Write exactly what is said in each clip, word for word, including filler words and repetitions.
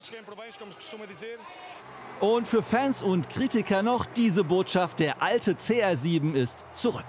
Und für Fans und Kritiker noch diese Botschaft: Der alte C R sieben ist zurück.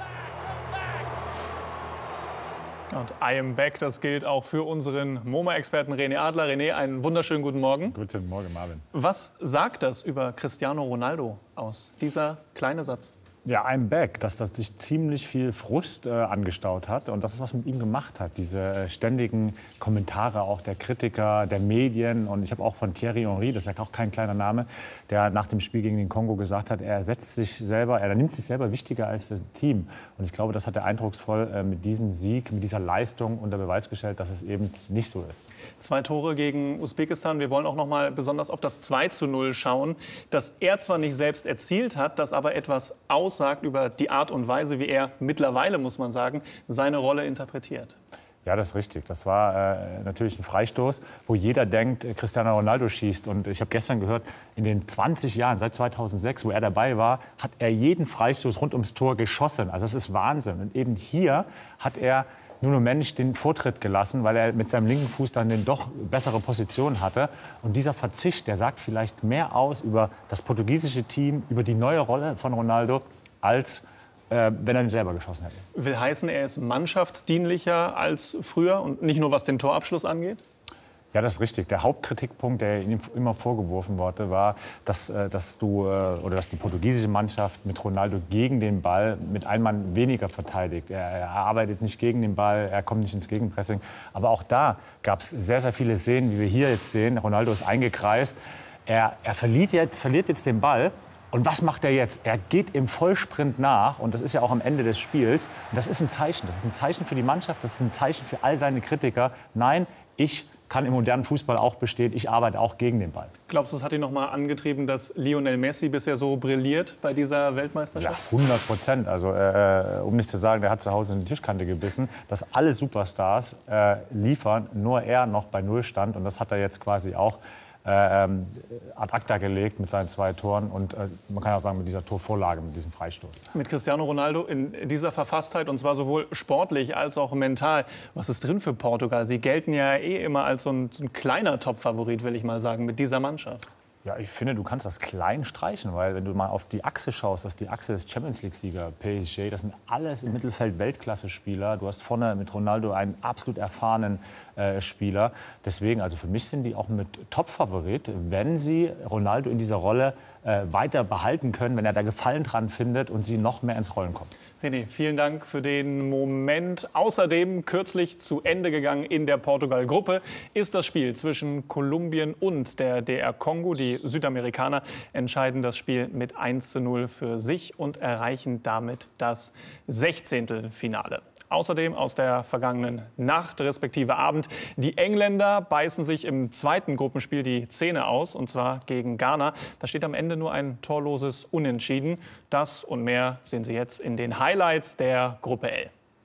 Und I am back, das gilt auch für unseren MoMA-Experten René Adler. René, einen wunderschönen guten Morgen. Guten Morgen, Marvin. Was sagt das über Cristiano Ronaldo aus, dieser kleine Satz? Ja, I'm back, dass das sich ziemlich viel Frust äh, angestaut hat und das ist, was mit ihm gemacht hat. Diese äh, ständigen Kommentare auch der Kritiker, der Medien. Und ich habe auch von Thierry Henry, das ist ja auch kein kleiner Name, der nach dem Spiel gegen den Kongo gesagt hat, er setzt sich selber, er nimmt sich selber wichtiger als das Team. Und ich glaube, das hat er eindrucksvoll äh, mit diesem Sieg, mit dieser Leistung unter Beweis gestellt, dass es eben nicht so ist. Zwei Tore gegen Usbekistan. Wir wollen auch noch mal besonders auf das zwei zu null schauen, das er zwar nicht selbst erzielt hat, das aber etwas aus sagt über die Art und Weise, wie er mittlerweile, muss man sagen, seine Rolle interpretiert. Ja, das ist richtig. Das war äh, natürlich ein Freistoß, wo jeder denkt, äh, Cristiano Ronaldo schießt. Und ich habe gestern gehört, in den zwanzig Jahren, seit zweitausendsechs, wo er dabei war, hat er jeden Freistoß rund ums Tor geschossen. Also das ist Wahnsinn. Und eben hier hat er Nuno Mendes den Vortritt gelassen, weil er mit seinem linken Fuß dann eine doch bessere Position hatte. Und dieser Verzicht, der sagt vielleicht mehr aus über das portugiesische Team, über die neue Rolle von Ronaldo, als äh, wenn er ihn selber geschossen hätte. Will heißen, er ist mannschaftsdienlicher als früher und nicht nur was den Torabschluss angeht? Ja, das ist richtig. Der Hauptkritikpunkt, der ihm immer vorgeworfen wurde, war, dass, äh, dass, du, äh, oder dass die portugiesische Mannschaft mit Ronaldo gegen den Ball mit einem Mann weniger verteidigt. Er, er arbeitet nicht gegen den Ball, er kommt nicht ins Gegenpressing. Aber auch da gab es sehr, sehr viele Szenen, wie wir hier jetzt sehen. Ronaldo ist eingekreist. Er, er verliert, jetzt, verliert jetzt den Ball. Und was macht er jetzt? Er geht im Vollsprint nach und das ist ja auch am Ende des Spiels. Und das ist ein Zeichen. Das ist ein Zeichen für die Mannschaft, das ist ein Zeichen für all seine Kritiker. Nein, ich kann im modernen Fußball auch bestehen. Ich arbeite auch gegen den Ball. Glaubst du, es hat ihn noch mal angetrieben, dass Lionel Messi bisher so brilliert bei dieser Weltmeisterschaft? Ja, hundert Prozent. Also, äh, um nicht zu sagen, der hat zu Hause in die Tischkante gebissen, dass alle Superstars äh, liefern, nur er noch bei Null stand. Und das hat er jetzt quasi auch Äh, ähm, ad acta gelegt mit seinen zwei Toren und äh, man kann auch sagen mit dieser Torvorlage, mit diesem Freistoß. Mit Cristiano Ronaldo in dieser Verfasstheit und zwar sowohl sportlich als auch mental. Was ist drin für Portugal? Sie gelten ja eh immer als so ein, so ein kleiner Top-Favorit, will ich mal sagen, mit dieser Mannschaft. Ja, ich finde, du kannst das klein streichen, weil wenn du mal auf die Achse schaust, das ist die Achse des Champions-League-Sieger P S G, das sind alles im Mittelfeld Weltklasse-Spieler. Du hast vorne mit Ronaldo einen absolut erfahrenen äh, Spieler. Deswegen, also für mich sind die auch mit Top-Favorit, wenn sie Ronaldo in dieser Rolle äh, weiter behalten können, wenn er da Gefallen dran findet und sie noch mehr ins Rollen kommen. René, vielen Dank für den Moment. Außerdem kürzlich zu Ende gegangen in der Portugal-Gruppe ist das Spiel zwischen Kolumbien und der D R Kongo. Die Südamerikaner entscheiden das Spiel mit eins zu null für sich und erreichen damit das Sechzehntelfinale. Außerdem aus der vergangenen Nacht, respektive Abend, die Engländer beißen sich im zweiten Gruppenspiel die Zähne aus, und zwar gegen Ghana. Da steht am Ende nur ein torloses Unentschieden. Das und mehr sehen Sie jetzt in den Highlights der Gruppe L.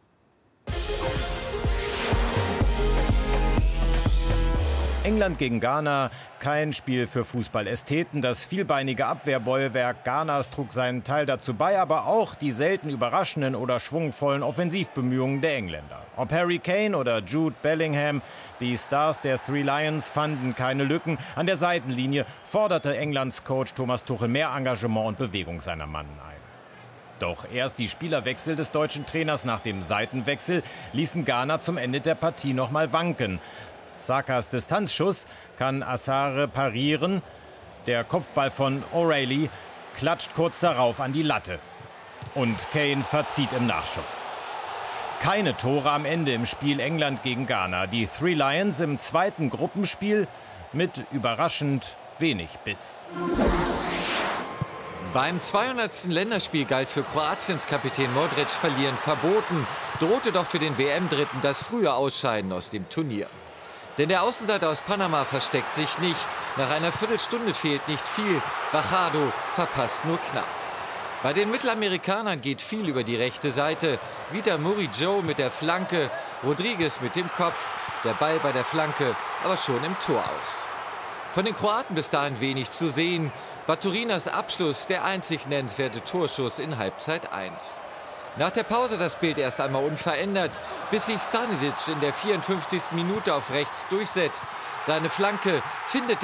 England gegen Ghana, kein Spiel für Fußballästheten. Das vielbeinige Abwehrbollwerk Ghanas trug seinen Teil dazu bei, aber auch die selten überraschenden oder schwungvollen Offensivbemühungen der Engländer. Ob Harry Kane oder Jude Bellingham, die Stars der Three Lions fanden keine Lücken. An der Seitenlinie forderte Englands Coach Thomas Tuchel mehr Engagement und Bewegung seiner Mannen ein. Doch erst die Spielerwechsel des deutschen Trainers nach dem Seitenwechsel ließen Ghana zum Ende der Partie noch mal wanken. Sakas Distanzschuss kann Assare parieren. Der Kopfball von O'Reilly klatscht kurz darauf an die Latte. Und Kane verzieht im Nachschuss. Keine Tore am Ende im Spiel England gegen Ghana. Die Three Lions im zweiten Gruppenspiel mit überraschend wenig Biss. Beim zweihundertsten Länderspiel galt für Kroatiens Kapitän Modric verlieren verboten. Drohte doch für den W M-Dritten das frühe Ausscheiden aus dem Turnier. Denn der Außenseiter aus Panama versteckt sich nicht. Nach einer Viertelstunde fehlt nicht viel. Vachado verpasst nur knapp. Bei den Mittelamerikanern geht viel über die rechte Seite. Vita Murillo mit der Flanke, Rodriguez mit dem Kopf. Der Ball bei der Flanke, aber schon im Tor aus. Von den Kroaten bis dahin wenig zu sehen. Baturinas Abschluss, der einzig nennenswerte Torschuss in Halbzeit eins. Nach der Pause das Bild erst einmal unverändert, bis sich Stanisic in der vierundfünfzigsten Minute auf rechts durchsetzt. Seine Flanke findet